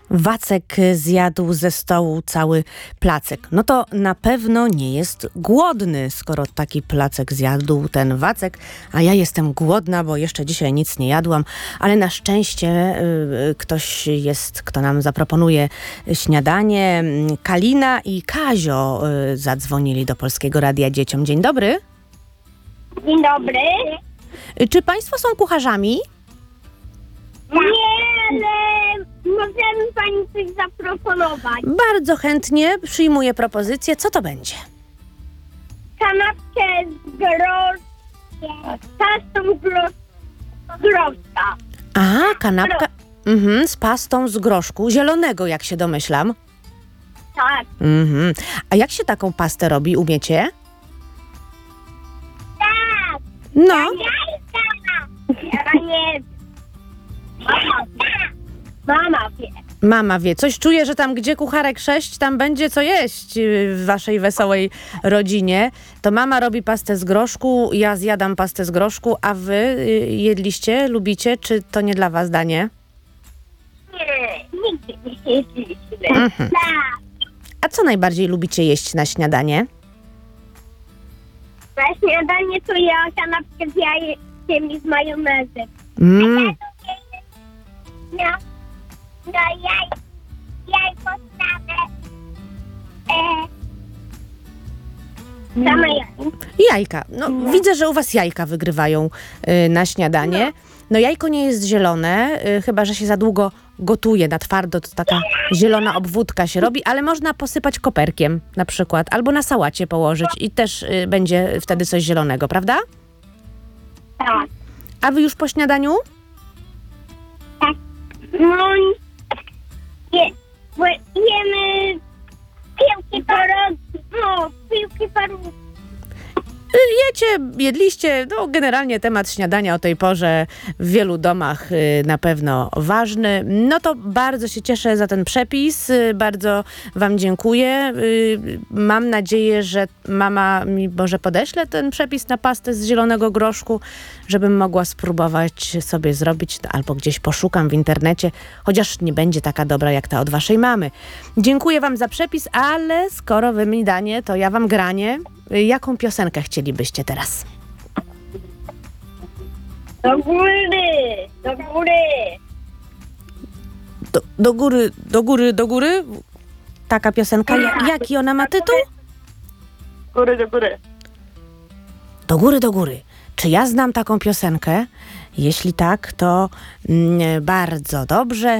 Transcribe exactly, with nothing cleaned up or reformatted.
Wacek zjadł ze stołu cały placek. No to na pewno nie jest głodny, skoro taki placek zjadł ten Wacek. A ja jestem głodna, bo jeszcze dzisiaj nic nie jadłam. Ale na szczęście y, ktoś jest, kto nam zaproponuje śniadanie. Kalina i Kazio y, zadzwonili do Polskiego Radia Dzieciom. Dzień dobry. Dzień dobry. Y, czy państwo są kucharzami? Nie, ale możemy pani coś zaproponować. Bardzo chętnie przyjmuję propozycję. Co to będzie? Kanapkę z groszkiem. Pastą grosz... groszka. A, kanapka mhm, z pastą z groszku, zielonego, jak się domyślam. Tak. Mhm. A jak się taką pastę robi, umiecie? Tak. No, Jajka. Ja nie wiem. Mama wie. Mama wie. mama wie. Coś czuję, że tam, gdzie kucharek sześć, tam będzie co jeść yy, w waszej wesołej rodzinie. To mama robi pastę z groszku, ja zjadam pastę z groszku, a wy yy, jedliście, lubicie, czy to nie dla was danie? Nie, nigdy nie jedliśmy. Mhm. Tak. A co najbardziej lubicie jeść na śniadanie? Na śniadanie to ja kanapkę z jajkiem i z majonezem. Mm. Na, na jaj, jajko same. E, same jajko. Jajka. No, widzę, że u was jajka wygrywają y, na śniadanie. No jajko nie jest zielone, y, chyba że się za długo gotuje na twardo, to taka zielona obwódka się robi, ale można posypać koperkiem na przykład, albo na sałacie położyć i też y, będzie wtedy coś zielonego, prawda? Tak. A wy już po śniadaniu? Tak. No, je, bo jemy piłki parówki. No, piłki parówki. Y, Jecie, jedliście, no generalnie temat śniadania o tej porze w wielu domach y, na pewno ważny. No to bardzo się cieszę za ten przepis, y, bardzo wam dziękuję. Y, mam nadzieję, że mama mi może podeśle ten przepis na pastę z zielonego groszku, żebym mogła spróbować sobie zrobić, albo gdzieś poszukam w internecie, chociaż nie będzie taka dobra jak ta od waszej mamy. Dziękuję wam za przepis, ale skoro wy mi danie, to ja wam granie. Jaką piosenkę chcielibyście teraz? Do góry, do góry. Do, do góry, do góry, do góry? Taka piosenka. Ja, jaki ona ma tytuł? Góry, do góry. Do góry, do góry. Czy ja znam taką piosenkę? Jeśli tak, to mm, bardzo dobrze.